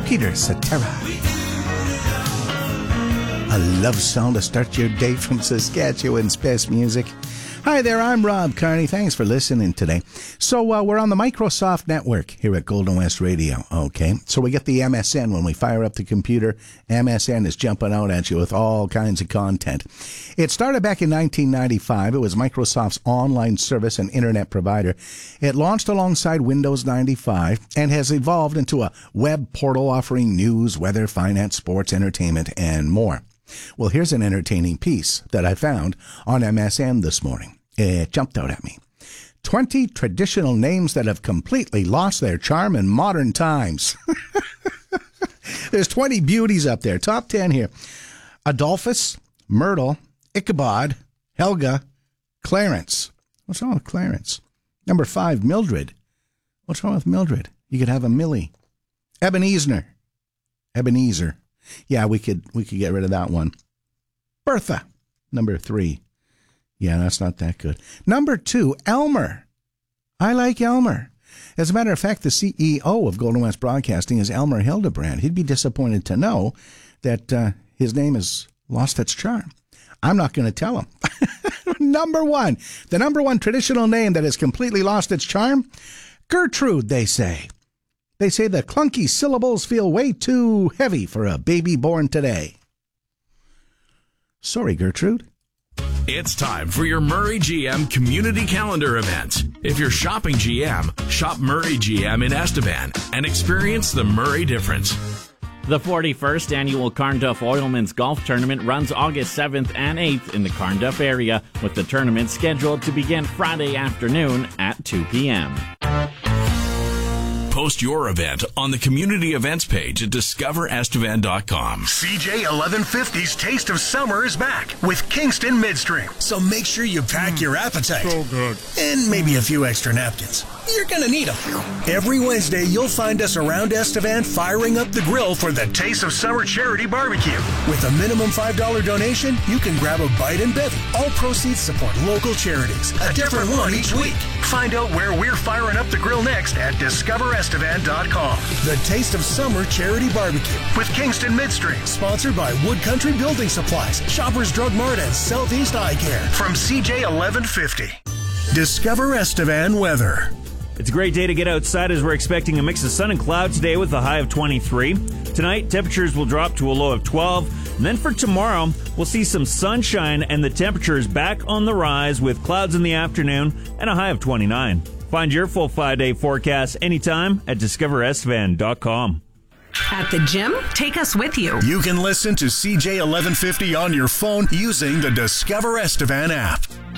Peter Cetera. A love song to start your day from Saskatchewan's best music. Hi there, I'm Rob Carney. Thanks for listening today. So we're on the Microsoft network here at Golden West Radio, okay? So we get the MSN when we fire up the computer. MSN is jumping out at you with all kinds of content. It started back in 1995. It was Microsoft's online service and internet provider. It launched alongside Windows 95 and has evolved into a web portal offering news, weather, finance, sports, entertainment, and more. Well, here's an entertaining piece that I found on MSN this morning. It jumped out at me. 20 traditional names that have completely lost their charm in modern times. There's 20 beauties up there. Top 10 here. Adolphus, Myrtle, Ichabod, Helga, Clarence. What's wrong with Clarence? Number 5, Mildred. What's wrong with Mildred? You could have a Millie. Ebenezer. Yeah, we could get rid of that one. Bertha, number 3. Yeah, that's not that good. Number 2, Elmer. I like Elmer. As a matter of fact, the CEO of Golden West Broadcasting is Elmer Hildebrand. He'd be disappointed to know that his name has lost its charm. I'm not going to tell him. Number 1, the number 1 traditional name that has completely lost its charm? Gertrude, they say. They say the clunky syllables feel way too heavy for a baby born today. Sorry, Gertrude. It's time for your Murray GM community calendar event. If you're shopping GM, shop Murray GM in Estevan and experience the Murray difference. The 41st annual Carnduff Oilman's Golf Tournament runs August 7th and 8th in the Carnduff area, with the tournament scheduled to begin Friday afternoon at 2 p.m. Post your event on the community events page at discoverestevan.com. CJ 1150's Taste of Summer is back with Kingston Midstream. So make sure you pack your appetite. So good. And maybe a few extra napkins. You're going to need them. Every Wednesday, you'll find us around Estevan firing up the grill for the Taste of Summer Charity Barbecue. With a minimum $5 donation, you can grab a bite and bevy. All proceeds support local charities. A different one each week. Find out where we're firing up the grill next at discoverestevan.com. The Taste of Summer Charity Barbecue with Kingston Midstream. Sponsored by Wood Country Building Supplies, Shoppers Drug Mart, and Southeast Eye Care. From CJ 1150. Discover Estevan weather. It's a great day to get outside as we're expecting a mix of sun and cloud today with a high of 23. Tonight, temperatures will drop to a low of 12. And then for tomorrow, we'll see some sunshine and the temperature is back on the rise with clouds in the afternoon and a high of 29. Find your full 5-day forecast anytime at discoverestevan.com. At the gym, take us with you. You can listen to CJ 1150 on your phone using the Discover Estevan app.